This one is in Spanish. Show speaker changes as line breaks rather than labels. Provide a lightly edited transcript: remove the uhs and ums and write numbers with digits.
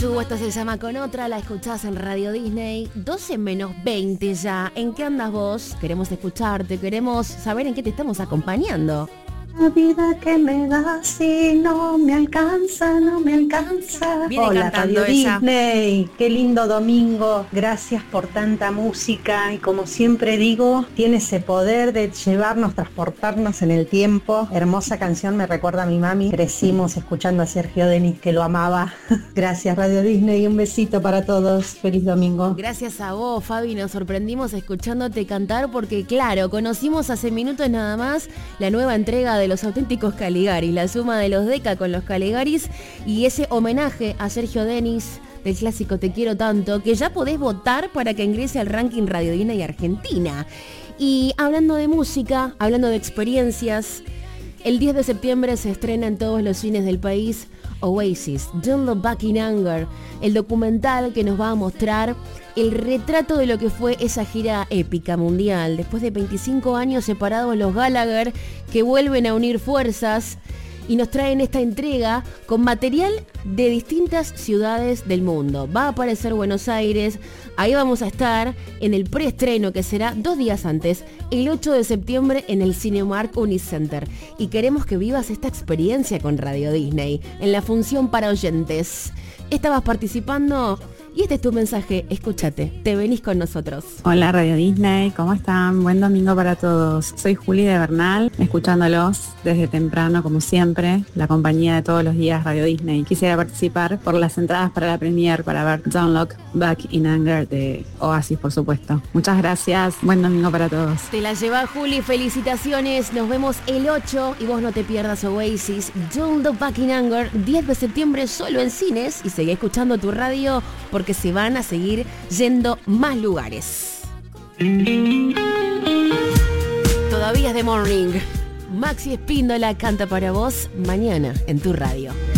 Ayu, esto se llama Con Otra, la escuchás en Radio Disney, 12 menos 20 ya. ¿En qué andas vos? Queremos escucharte, queremos saber en qué te estamos acompañando.
La vida que me das y no me alcanza, no me alcanza.
Viene
Hola
cantando
Radio
ella.
Disney, qué lindo domingo, gracias por tanta música y como siempre digo, tiene ese poder de llevarnos, transportarnos en el tiempo. Hermosa canción, me recuerda a mi mami, crecimos escuchando a Sergio Denis que lo amaba. Gracias Radio Disney, un besito para todos, feliz domingo.
Gracias a vos, Fabi, nos sorprendimos escuchándote cantar porque claro, conocimos hace minutos nada más la nueva entrega de los auténticos Caligaris, la suma de los Deca con los Caligaris y ese homenaje a Sergio Denis del clásico Te Quiero Tanto, que ya podés votar para que ingrese al ranking Radio Disney Argentina. Y hablando de música, hablando de experiencias, el 10 de septiembre se estrena en todos los cines del país Oasis, Don't Look Back in Anger, el documental que nos va a mostrar el retrato de lo que fue esa gira épica mundial. Después de 25 años separados, los Gallagher que vuelven a unir fuerzas y nos traen esta entrega con material de distintas ciudades del mundo. Va a aparecer Buenos Aires, ahí vamos a estar en el preestreno que será 2 días antes, el 8 de septiembre en el Cinemark Unicenter. Y queremos que vivas esta experiencia con Radio Disney, en la función para oyentes. ¿Estabas participando? Y este es tu mensaje, escúchate, te venís con nosotros.
Hola Radio Disney, ¿cómo están? Buen domingo para todos. Soy Juli de Bernal, escuchándolos desde temprano como siempre, la compañía de todos los días Radio Disney. Quisiera participar por las entradas para la premiere para ver Don't Look Back in Anger de Oasis, por supuesto. Muchas gracias, buen domingo para todos.
Te la lleva Juli, felicitaciones, nos vemos el 8 y vos no te pierdas Oasis, Don't Look Back in Anger, 10 de septiembre solo en cines y seguí escuchando tu radio porque se van a seguir yendo más lugares. Todavía es The Morning. Maxi Espíndola canta para vos mañana en tu radio.